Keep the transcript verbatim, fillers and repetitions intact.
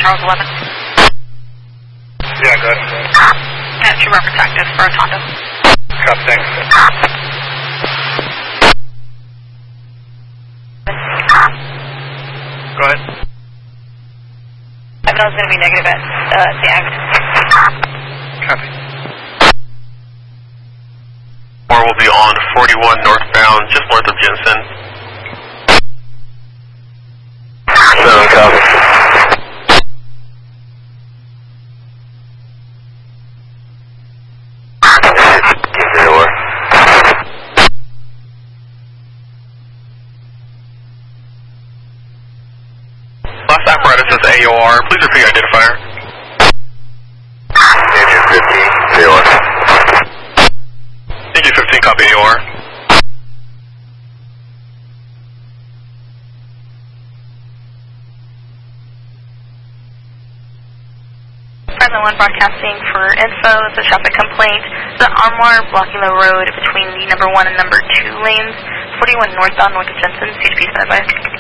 Charles eleven. Yeah, go ahead. And two reference active for Atondo. Copy, thanks. Go ahead. Evan is going to be negative at uh, the exit. Copy. More will be on forty-one northbound, just north of Jensen. Seven, copy. Last apparatus is A O R. Please repeat your identifier. Engine fifteen, A O R. Engine fifteen, copy A O R. Friendly one broadcasting for info. It's a traffic complaint. The Armoire blocking the road between the number one and number two lanes. forty-one northbound, north of Jensen. C H P standby.